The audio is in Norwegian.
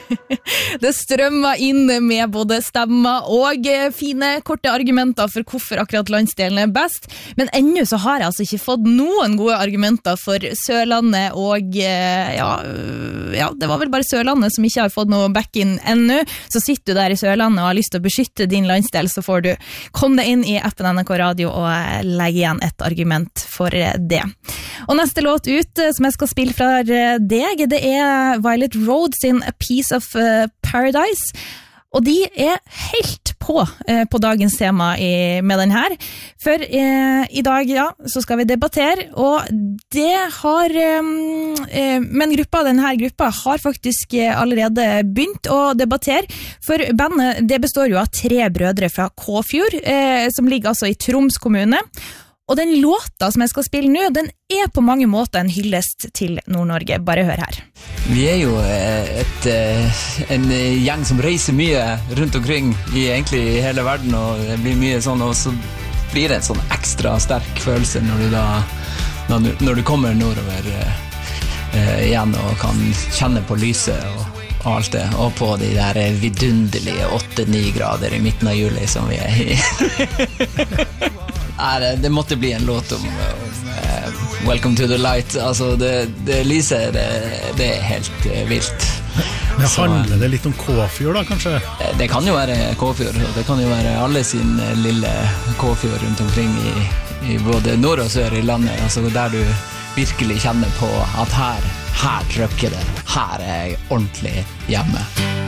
Det strømmer inn med både stemmer og fine, korte argumenter for hvorfor akkurat landsdelen best. Men ennå så har jeg altså ikke fått noen gode argumenter for Sørlandet, og ja, det var vel bare Sørlandet som ikke har fått noe back-in ennå. Så sitter du der i Sørlandet og har lyst til å beskytte din landsdel, så får du komme deg inn i appen NRK Radio og legge igjen et argument for det. Og neste låt ut som jeg skal spille fra deg, det er Violet Road sin A Piece of Paradise, og de er helt på dagens tema med den her. For i dag, ja, så skal vi debattere, og det har men denne gruppa har faktisk allerede begynt å debattere, for bandet det består jo av 3 brødre fra Kåfjord, som ligger altså i Troms kommune. Og den låta som jeg skal spille nå, den er på mange måter en hyllest til Nord-Norge. Bare hør her. Vi er jo en gjeng som reiser mye rundt omkring egentlig i hele verden, og det blir mye sånn, og så blir det en sånn ekstra sterk følelse når du kommer nordover igjen og kan kjenne på lyset og alt det, og på de der vidunderlige 8-9 grader i midten av juli som vi er i. Det måtte bli en låt om Welcome to the Light. Altså det lyset, det er helt vilt. Men handler det litt om Kåfjord da, kanskje? Det kan jo være Kåfjord, og det kan jo være alle sin lille Kåfjord rundt omkring i både nord og sør i landet, altså der du virkelig kjenner på at her trykker det, her er jeg ordentlig hjemme.